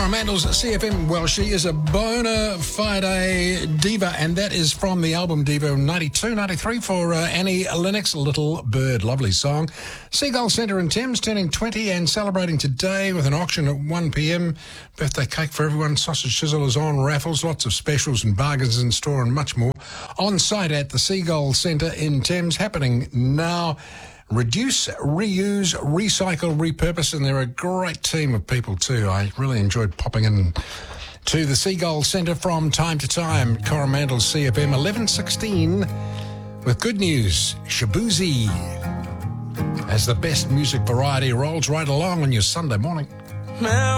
Coromandel's CFM. Well, she is a bona fide diva, and that is from the album Diva 92, 93 for Annie Lennox, Little Bird. Lovely song. Seagull Centre in Thames turning 20 and celebrating today with an auction at 1 p.m. Birthday cake for everyone. Sausage sizzle is on, raffles, lots of specials and bargains in store and much more. On site at the Seagull Centre in Thames, happening now. Reduce, reuse, recycle, repurpose, and they're a great team of people too. I really enjoyed popping in to the Seagull Centre from time to time. Coromandel's CFM 11:16 with good news. Shabuzi as the best music variety rolls right along on your Sunday morning.